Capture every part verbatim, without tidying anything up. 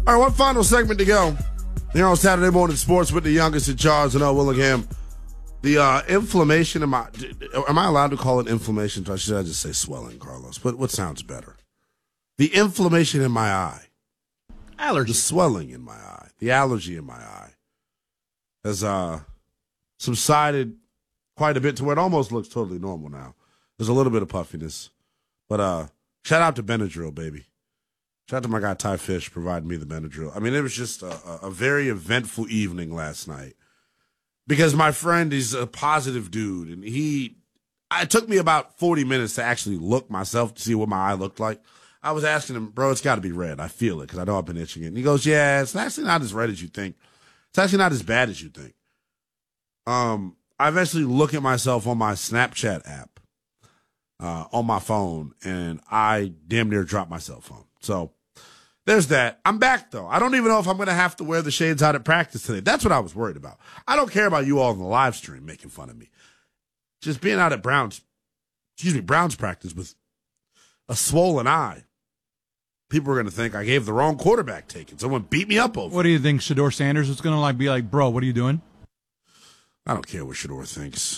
All right, one final segment to go here on Saturday Morning Sports with the youngest in charge, and Noah Willingham. The uh, inflammation in my – am I allowed to call it inflammation? Or should I just say swelling, Carlos? What, what sounds better? The inflammation in my eye. Allergy. The swelling in my eye. The allergy in my eye has uh, subsided quite a bit to where it almost looks totally normal now. There's a little bit of puffiness. But uh, shout out to Benadryl, baby. Shout out to my guy Ty Fish providing me the Benadryl. I mean, it was just a, a very eventful evening last night because my friend is a positive dude, and he it took me about forty minutes to actually look myself to see what my eye looked like. I was asking him, bro, it's got to be red. I feel it because I know I've been itching it. And he goes, yeah, it's actually not as red as you think. It's actually not as bad as you think. Um, I eventually look at myself on my Snapchat app uh, on my phone, and I damn near dropped my cell phone. So there's that. I'm back, though. I don't even know if I'm going to have to wear the shades out at practice today. That's what I was worried about. I don't care about you all in the live stream making fun of me. Just being out at Browns, excuse me, Browns practice with a swollen eye. People are going to think I gave the wrong quarterback taken. Someone beat me up over. What do you think Shedeur Sanders is going to like be like, bro, what are you doing? I don't care what Shedeur thinks.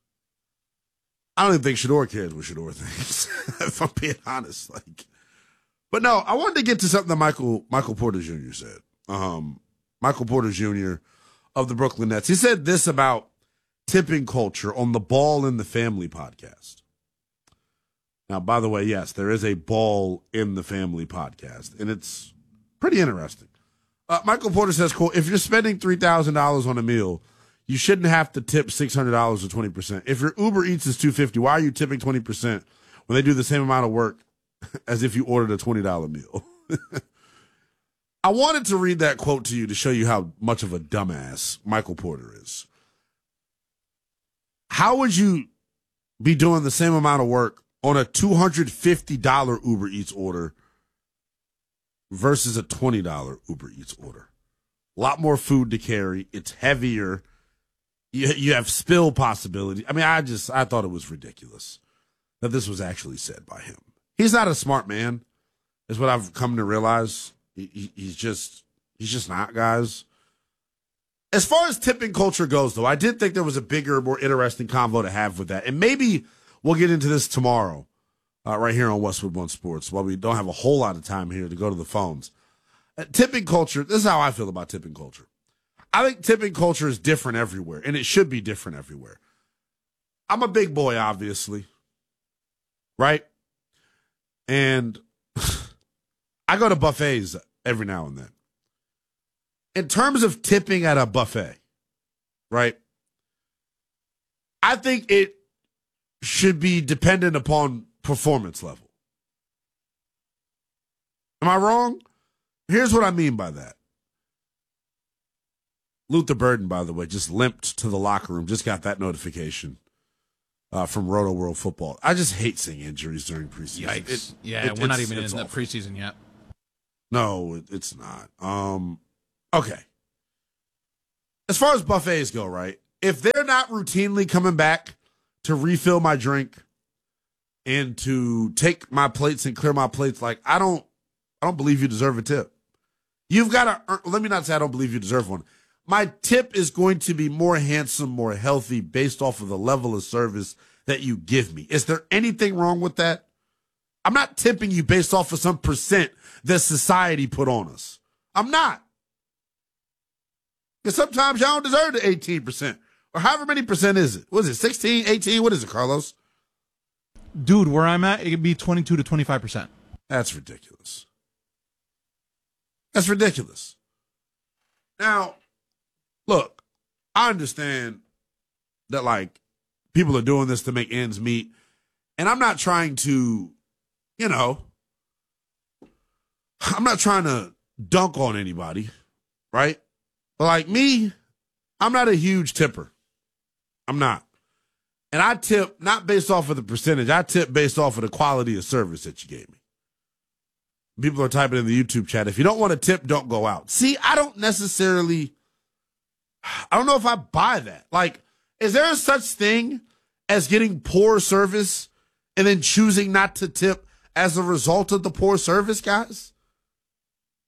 I don't even think Shedeur cares what Shedeur thinks, if I'm being honest. Like, But no, I wanted to get to something that Michael Michael Porter Junior said. Um, Michael Porter Junior of the Brooklyn Nets. He said this about tipping culture on the Ball in the Family podcast. Now, by the way, yes, there is a Ball in the Family podcast, and it's pretty interesting. Uh, Michael Porter says, quote, if you're spending three thousand dollars on a meal, you shouldn't have to tip six hundred dollars or twenty percent. If your Uber Eats is two hundred fifty dollars, why are you tipping twenty percent when they do the same amount of work as if you ordered a twenty dollars meal? I wanted to read that quote to you to show you how much of a dumbass Michael Porter is. How would you be doing the same amount of work on a two hundred fifty dollars Uber Eats order versus a twenty dollars Uber Eats order? A lot more food to carry. It's heavier. You, you have spill possibility. I mean, I just, I thought it was ridiculous that this was actually said by him. He's not a smart man, is what I've come to realize. He, he, he's just, he's just not, guys. As far as tipping culture goes, though, I did think there was a bigger, more interesting convo to have with that. And maybe we'll get into this tomorrow, uh, right here on Westwood One Sports, while we don't have a whole lot of time here to go to the phones. Uh, tipping culture, this is how I feel about tipping culture. I think tipping culture is different everywhere, and it should be different everywhere. I'm a big boy, obviously, right? And I go to buffets every now and then. In terms of tipping at a buffet, right, I think it should be dependent upon performance level. Am I wrong? Here's what I mean by that. Luther Burden, by the way, just limped to the locker room. Just got that notification uh, from Roto World Football. I just hate seeing injuries during preseason. Yikes. It, yeah, it, we're not even in awful. the preseason yet. No, it, it's not. Um, okay. As far as buffets go, right, if they're not routinely coming back to refill my drink and to take my plates and clear my plates, like, I don't, I don't believe you deserve a tip. You've got to, let me not say I don't believe you deserve one. My tip is going to be more handsome, more healthy, based off of the level of service that you give me. Is there anything wrong with that? I'm not tipping you based off of some percent that society put on us. I'm not. Because sometimes y'all don't deserve the eighteen percent. Or however many percent is it? What is it, sixteen, eighteen? What is it, Carlos? Dude, where I'm at, it could be twenty-two to twenty-five percent. That's ridiculous. That's ridiculous. Now, look, I understand that, like, people are doing this to make ends meet. And I'm not trying to, you know, I'm not trying to dunk on anybody, right? But like me, I'm not a huge tipper. I'm not. And I tip not based off of the percentage. I tip based off of the quality of service that you gave me. People are typing in the YouTube chat, if you don't want to tip, don't go out. See, I don't necessarily, I don't know if I buy that. Like, is there a such thing as getting poor service and then choosing not to tip as a result of the poor service, guys?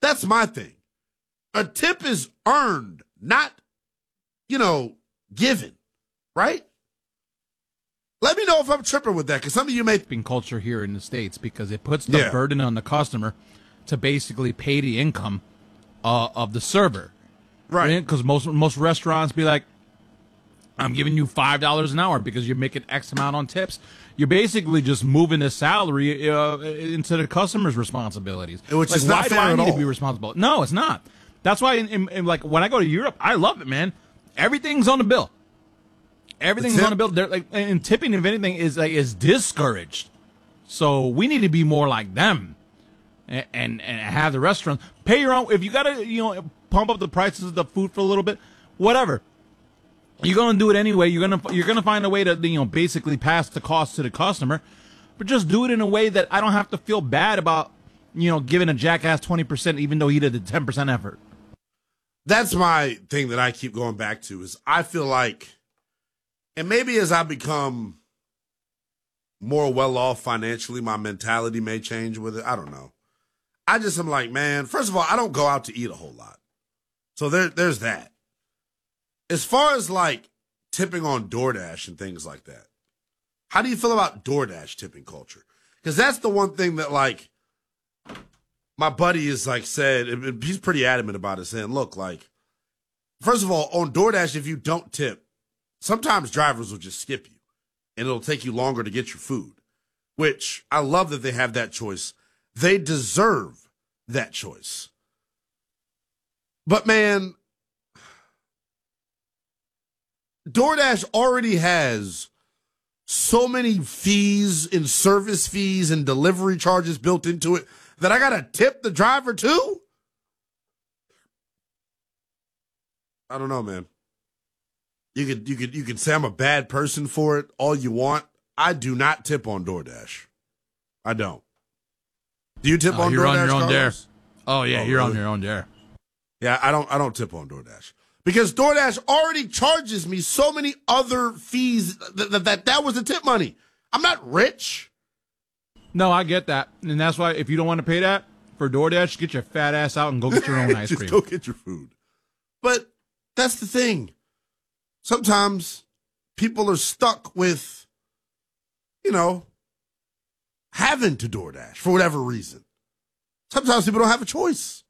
That's my thing. A tip is earned, not, you know, given, right? Let me know if I'm tripping with that, because some of you may... Tipping culture here in the States, because it puts the Yeah. burden on the customer to basically pay the income uh, of the server. Right. Because most most restaurants be like, I'm giving you five dollars an hour because you're making X amount on tips. You're basically just moving the salary uh, into the customer's responsibilities. Which like, is not why fair do I at need all. to be responsible? No, it's not. That's why, in, in, in, like, when I go to Europe, I love it, man. Everything's on the bill. Everything's tip- on the bill. They're like, and tipping, if anything, is like is discouraged. So we need to be more like them, and and, and have the restaurant pay your own. If you gotta, you know, pump up the prices of the food for a little bit, whatever. You're gonna do it anyway. You're gonna you're gonna find a way to, you know, basically pass the cost to the customer, but just do it in a way that I don't have to feel bad about, you know, giving a jackass twenty percent even though he did the ten percent effort. That's my thing that I keep going back to is I feel like, and maybe as I become more well off financially, my mentality may change with it. I don't know. I just am like, man, first of all, I don't go out to eat a whole lot. So there, there's that. As far as like tipping on DoorDash and things like that, how do you feel about DoorDash tipping culture? Because that's the one thing that like my buddy is like said, and he's pretty adamant about it, saying, look, like, first of all, on DoorDash, if you don't tip, sometimes drivers will just skip you and it'll take you longer to get your food, which I love that they have that choice. They deserve that choice. But man, DoorDash already has so many fees and service fees and delivery charges built into it that I got to tip the driver too? I don't know, man. You could you could you could say I'm a bad person for it all you want. I do not tip on DoorDash. I don't. Do you tip Oh, on you're DoorDash? on your own there. Carlos? Oh yeah, Oh, you're on really? your own there. Yeah, I don't I don't tip on DoorDash. Because DoorDash already charges me so many other fees that that, that, that was the tip money. I'm not rich. No, I get that, and that's why if you don't want to pay that for DoorDash, get your fat ass out and go get your own ice Just cream. go get your food. But that's the thing. Sometimes people are stuck with, you know, having to DoorDash for whatever reason. Sometimes people don't have a choice.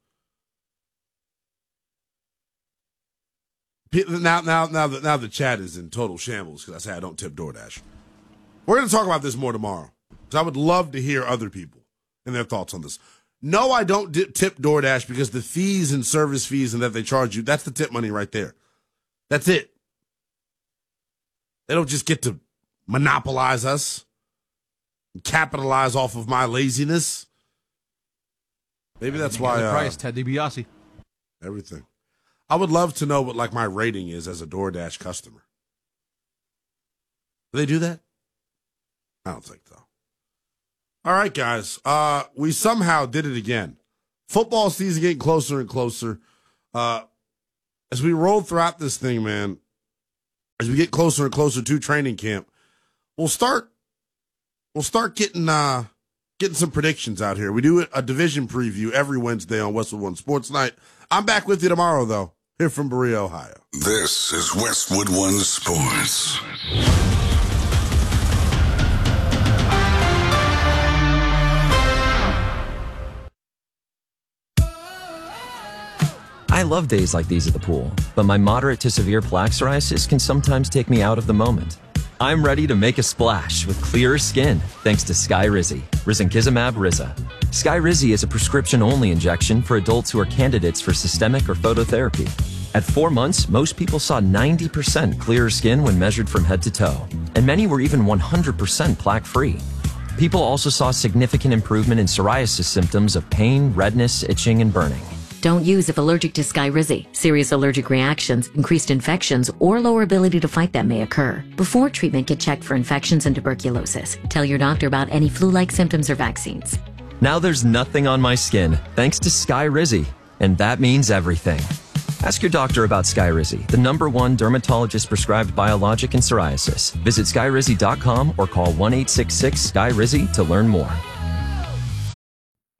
Pe- Now, now, now, the, now the chat is in total shambles because I say I don't tip DoorDash. We're going to talk about this more tomorrow because I would love to hear other people and their thoughts on this. No, I don't di- tip DoorDash because the fees and service fees and that they charge you, that's the tip money right there. That's it. They don't just get to monopolize us and capitalize off of my laziness. Maybe that's why the uh, price, Ted DiBiase. everything. I would love to know what like my rating is as a DoorDash customer. Do they do that? I don't think so. All right, guys. Uh, we somehow did it again. Football season getting closer and closer. Uh, as we roll throughout this thing, man, as we get closer and closer to training camp, we'll start we'll start getting uh getting some predictions out here. We do a division preview every Wednesday on Westwood One Sports Night. I'm back with you tomorrow, though, here from Berea, Ohio. This is Westwood One Sports. I love days like these at the pool, but my moderate to severe plaque psoriasis can sometimes take me out of the moment. I'm ready to make a splash with clearer skin thanks to Skyrizi, risankizumab Riza. Skyrizi is a prescription-only injection for adults who are candidates for systemic or phototherapy. At four months, most people saw ninety percent clearer skin when measured from head to toe, and many were even one hundred percent plaque-free. People also saw significant improvement in psoriasis symptoms of pain, redness, itching, and burning. Don't use if allergic to Skyrizi. Serious allergic reactions, increased infections, or lower ability to fight them may occur. Before treatment, get checked for infections and tuberculosis. Tell your doctor about any flu-like symptoms or vaccines. Now there's nothing on my skin thanks to Skyrizi, and that means everything. Ask your doctor about Skyrizi, the number one dermatologist-prescribed biologic in psoriasis. Visit skyrizi dot com or call one eight six six, S K Y R I Z I to learn more.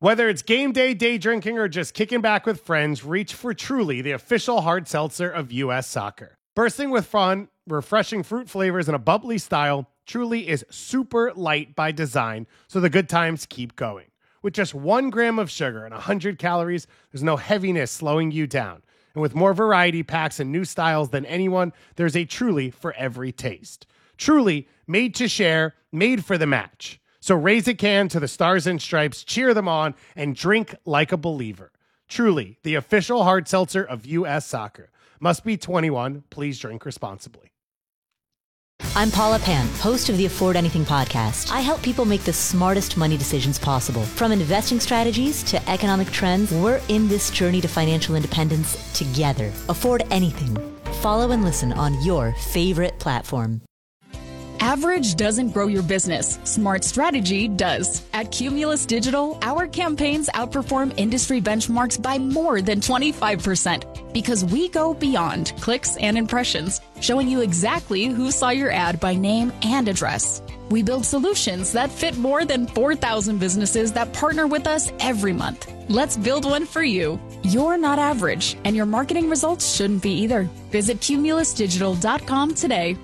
Whether it's game day, day drinking, or just kicking back with friends, reach for Truly, the official hard seltzer of U S Soccer. Bursting with fun, refreshing fruit flavors, and a bubbly style, Truly is super light by design, so the good times keep going. With just one gram of sugar and one hundred calories, there's no heaviness slowing you down. And with more variety packs and new styles than anyone, there's a Truly for every taste. Truly, made to share, made for the match. So raise a can to the Stars and Stripes, cheer them on, and drink like a believer. Truly, the official hard seltzer of U S Soccer. Must be twenty-one. Please drink responsibly. I'm Paula Pan, host of the Afford Anything podcast. I help people make the smartest money decisions possible. From investing strategies to economic trends, we're in this journey to financial independence together. Afford Anything. Follow and listen on your favorite platform. Average doesn't grow your business. Smart strategy does. At Cumulus Digital, our campaigns outperform industry benchmarks by more than twenty-five percent because we go beyond clicks and impressions, showing you exactly who saw your ad by name and address. We build solutions that fit more than four thousand businesses that partner with us every month. Let's build one for you. You're not average, and your marketing results shouldn't be either. Visit cumulus digital dot com today.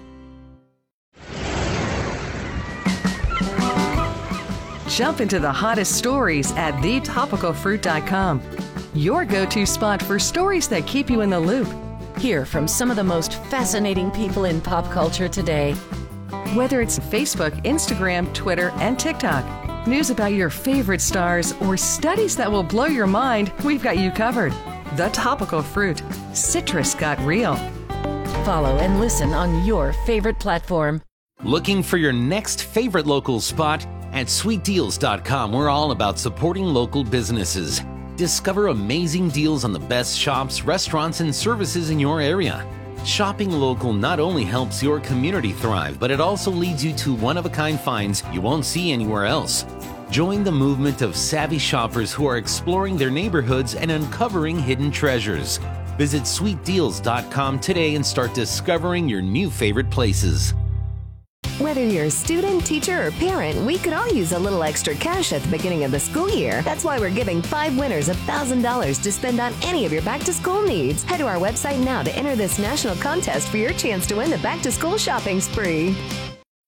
Jump into the hottest stories at the topical fruit dot com. Your go-to spot for stories that keep you in the loop. Hear from some of the most fascinating people in pop culture today. Whether it's Facebook, Instagram, Twitter, and TikTok, news about your favorite stars, or studies that will blow your mind, we've got you covered. The Topical Fruit. Citrus got real. Follow and listen on your favorite platform. Looking for your next favorite local spot? At sweet deals dot com, we're all about supporting local businesses. Discover amazing deals on the best shops, restaurants, and services in your area. Shopping local not only helps your community thrive, but it also leads you to one-of-a-kind finds you won't see anywhere else. Join the movement of savvy shoppers who are exploring their neighborhoods and uncovering hidden treasures. Visit sweet deals dot com today and start discovering your new favorite places. Whether you're a student, teacher, or parent, we could all use a little extra cash at the beginning of the school year. That's why we're giving five winners one thousand dollars to spend on any of your back-to-school needs. Head to our website now to enter this national contest for your chance to win the back-to-school shopping spree.